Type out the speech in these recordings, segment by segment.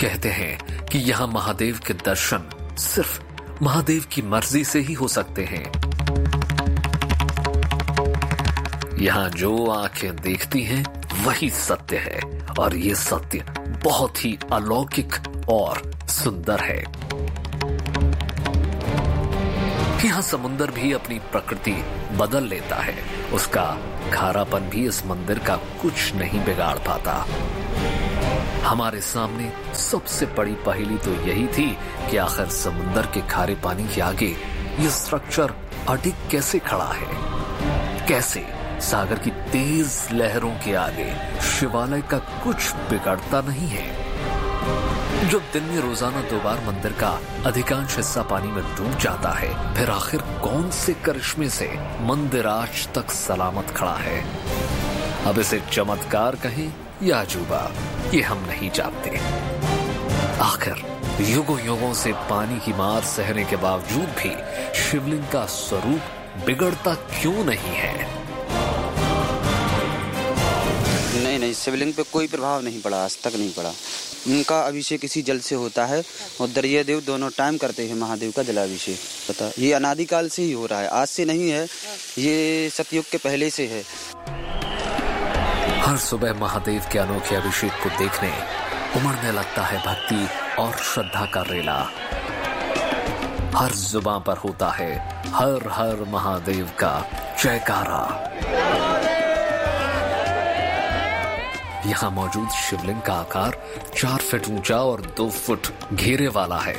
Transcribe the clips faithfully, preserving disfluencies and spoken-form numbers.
कहते हैं कि यहाँ महादेव के दर्शन सिर्फ महादेव की मर्जी से ही हो सकते हैं। यहाँ जो आंखें देखती हैं वही सत्य है, और ये सत्य बहुत ही अलौकिक और सुंदर है। यहाँ समुंदर भी अपनी प्रकृति बदल लेता है, उसका खारापन भी इस मंदिर का कुछ नहीं बिगाड़ पाता। हमारे सामने सबसे बड़ी पहेली तो यही थी कि आखिर समुंदर के खारे पानी के आगे ये स्ट्रक्चर अडिग कैसे खड़ा है, कैसे सागर की तेज लहरों के आगे शिवालय का कुछ बिगड़ता नहीं है। जब दिन में रोजाना दो बार मंदिर का अधिकांश हिस्सा पानी में डूब जाता है, फिर आखिर कौन से करिश्मे से मंदिर आज तक सलामत खड़ा है? अब इसे चमत्कार कहें या अजूबा, ये हम नहीं जानते। आखिर युगों युगों से पानी की मार सहने के बावजूद भी शिवलिंग का स्वरूप बिगड़ता क्यों नहीं है? नहीं नहीं, शिवलिंग पे कोई प्रभाव नहीं पड़ा, आज तक नहीं पड़ा। उनका अभिषेक इसी जल से होता है और दरिया देव दोनों टाइम करते हैं महादेव का जलाभिषेक। पता ये अनादिकाल से ही हो रहा है, आज से नहीं है, ये सतयुग के पहले से है। हर सुबह महादेव के अनोखे अभिषेक को देखने उमड़ने लगता है भक्ति और श्रद्धा का रेला। हर जुबां पर होता है हर हर महादेव का जयकारा। यहाँ मौजूद शिवलिंग का आकार चार फीट ऊंचा और दो फुट घेरे वाला है।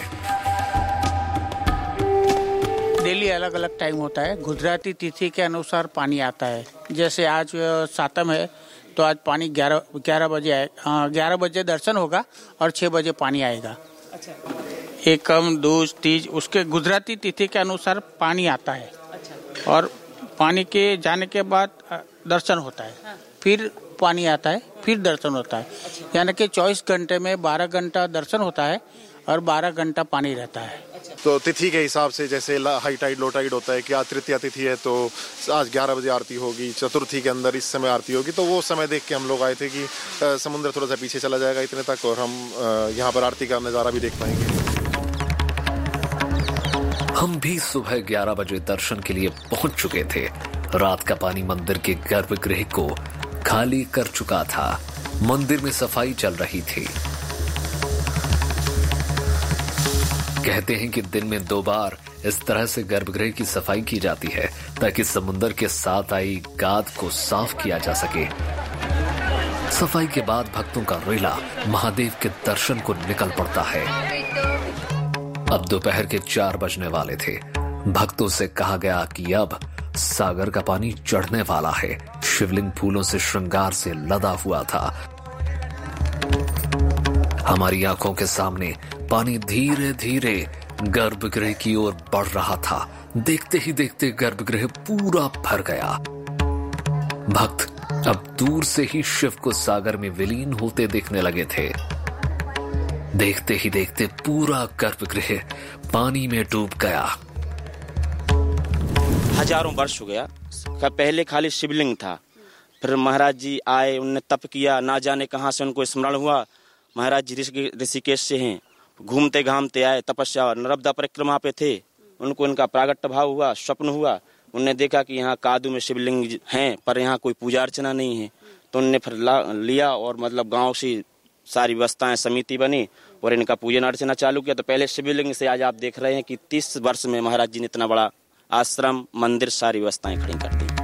डेली अलग अलग टाइम होता है, गुजराती तिथि के अनुसार पानी आता है। जैसे आज सातम है तो आज पानी ग्यारह ग्यारह बजे आए ग्यारह बजे दर्शन होगा और छह बजे पानी आएगा। अच्छा। एकम दूज तीज उसके गुजराती तिथि के अनुसार पानी आता है। अच्छा। और पानी के जाने के बाद दर्शन होता है। हाँ। फिर पानी आता है, फिर दर्शन होता है। अच्छा। यानी कि चौबीस घंटे में बारह घंटा दर्शन होता है और बारह घंटा पानी रहता है। अच्छा। तो तिथि के हिसाब से जैसे हाई टाइड लो टाइड होता है कि आज तृतीया तिथि है तो आज ग्यारह बजे आरती होगी, चतुर्थी के अंदर इस समय आरती होगी, तो वो समय देख के हम लोग आए थे कि समुद्र थोड़ा सा पीछे चला जाएगा इतने तक और हम यहाँ पर आरती का नजारा भी देख पाएंगे। हम भी सुबह ग्यारह बजे दर्शन के लिए पहुंच चुके थे। रात का पानी मंदिर के गर्भगृह को खाली कर चुका था। मंदिर में सफाई चल रही थी। कहते हैं कि दिन में दो बार इस तरह से गर्भगृह की सफाई की जाती है ताकि समुद्र के साथ आई गाद को साफ किया जा सके। सफाई के बाद भक्तों का रेला महादेव के दर्शन को निकल पड़ता है। अब दोपहर के चार बजने वाले थे। भक्तों से कहा गया कि अब सागर का पानी चढ़ने वाला है। शिवलिंग फूलों से श्रृंगार से लदा हुआ था। हमारी आंखों के सामने पानी धीरे धीरे गर्भगृह की ओर बढ़ रहा था। देखते ही देखते गर्भगृह पूरा भर गया। भक्त अब दूर से ही शिव को सागर में विलीन होते देखने लगे थे। देखते ही देखते पूरा गर्भगृह पानी में डूब गया। हजारों वर्ष हो गया। पहले खाली शिवलिंग था, फिर महाराज जी आए, उनने तप किया, ना जाने कहां से उनको स्मरण हुआ। महाराज जी ऋषिकेश से हैं, घूमते घामते आए, तपस्या नर्मदा परिक्रमा पे थे। उनको इनका प्रागट्य भाव हुआ, स्वप्न हुआ। उनने देखा कि यहाँ कादू में शिवलिंग हैं पर यहाँ कोई पूजा अर्चना नहीं है, तो उनने फिर लिया और मतलब गांव से सारी व्यवस्थाएं समिति बनी और इनका पूजन अर्चना चालू किया। तो पहले शिवलिंग से आज आप देख रहे हैं कि तीस वर्ष में महाराज जी ने इतना बड़ा आश्रम, मंदिर, सारी व्यवस्थाएं खड़ी कर दी।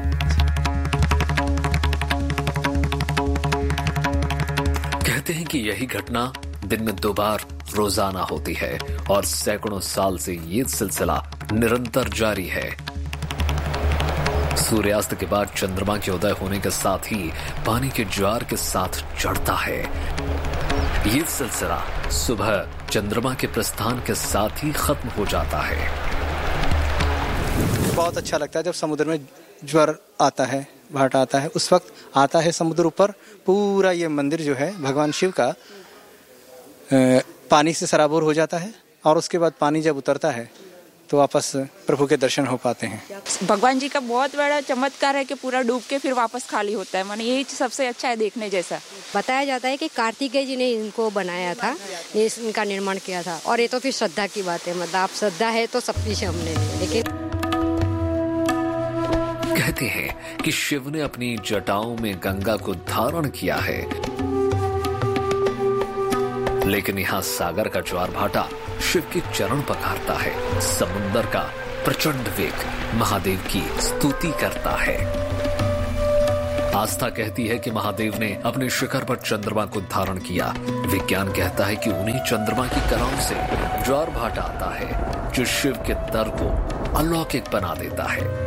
कहते हैं कि यही घटना दिन में दो बार रोजाना होती है और सैकड़ों साल से ये सिलसिला निरंतर जारी है। सूर्यास्त के बाद चंद्रमा के उदय होने के साथ ही पानी के ज्वार के साथ चढ़ता है। ये सिलसिला सुबह चंद्रमा के प्रस्थान के साथ ही खत्म हो जाता है। बहुत अच्छा लगता है जब समुद्र में ज्वार आता है, भाट आता है, उस वक्त आता है समुद्र ऊपर। पूरा ये मंदिर जो है भगवान शिव का पानी से सराबोर हो जाता है और उसके बाद पानी जब उतरता है तो वापस प्रभु के दर्शन हो पाते हैं। भगवान जी का बहुत बड़ा चमत्कार है कि पूरा डूब के फिर वापस खाली होता है, माने यही सबसे अच्छा है देखने जैसा। बताया जाता है कि कार्तिकेय जी ने इनको बनाया था, इनका निर्माण किया था, और ये तो फिर श्रद्धा की बात है, मतलब आप श्रद्धा है तो सब कुछ हमने, लेकिन कहते हैं कि शिव ने अपनी जटाओं में गंगा को धारण किया है, लेकिन यहाँ सागर का ज्वार भाटा शिव के चरण पखारता है। समुंदर का प्रचंड वेग महादेव की स्तुति करता है। आस्था कहती है कि महादेव ने अपने शिखर पर चंद्रमा को धारण किया। विज्ञान कहता है कि उन्हीं चंद्रमा की कलाओं से ज्वार भाटा आता है, जो शिव के दर को अलौकिक बना देता है।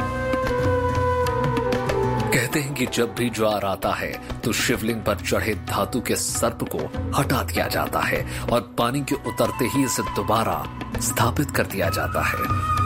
कहते हैं कि जब भी ज्वार आता है तो शिवलिंग पर चढ़े धातु के सर्प को हटा दिया जाता है और पानी के उतरते ही इसे दोबारा स्थापित कर दिया जाता है।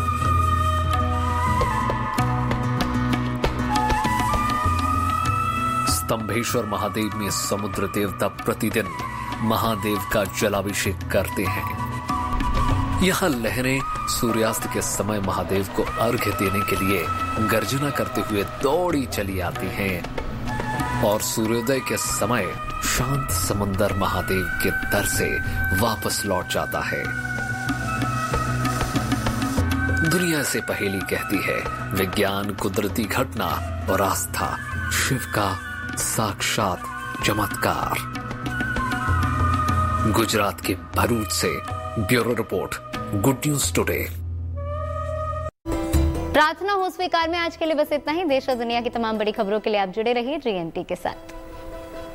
स्तंभेश्वर महादेव में समुद्र देवता प्रतिदिन महादेव का जलाभिषेक करते हैं। यहाँ लहरें सूर्यास्त के समय महादेव को अर्घ्य देने के लिए गर्जना करते हुए दौड़ी चली आती हैं और सूर्योदय के समय शांत समुद्र महादेव के दर से वापस लौट जाता है। दुनिया से पहेली कहती है, विज्ञान, कुदरती घटना और आस्था शिव का साक्षात चमत्कार। गुजरात के भरूच से bureau report, good news today. प्रार्थना हो स्वीकार में आज के लिए बस इतना ही। देश और दुनिया की तमाम बड़ी खबरों के लिए आप जुड़े रहिए जी एन टी के साथ।